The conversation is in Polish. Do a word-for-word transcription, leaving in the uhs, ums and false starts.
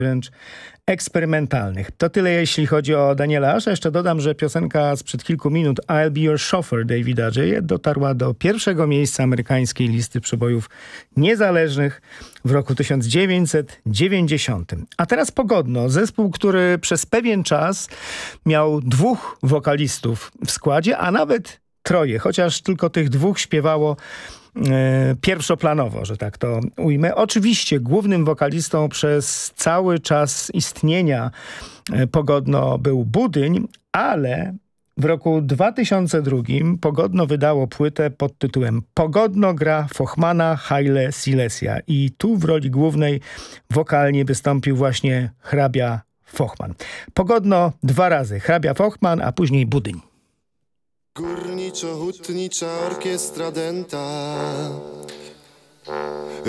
wręcz eksperymentalnych. To tyle, jeśli chodzi o Daniela Asha. Jeszcze dodam, że piosenka sprzed kilku minut I'll Be Your Chauffeur Davida J. dotarła do pierwszego miejsca amerykańskiej listy przebojów niezależnych w roku tysiąc dziewięćset dziewięćdziesiątym. A teraz Pogodno. Zespół, który przez pewien czas miał dwóch wokalistów w składzie, a nawet troje, chociaż tylko tych dwóch śpiewało e, pierwszoplanowo, że tak to ujmę. Oczywiście głównym wokalistą przez cały czas istnienia e, Pogodno był Budyń, ale w roku dwa tysiące drugim Pogodno wydało płytę pod tytułem Pogodno gra Fochmana Haile Silesia i tu w roli głównej wokalnie wystąpił właśnie hrabia Fochman. Pogodno dwa razy, hrabia Fochman, a później Budyń. Górniczo-hutnicza orkiestra dęta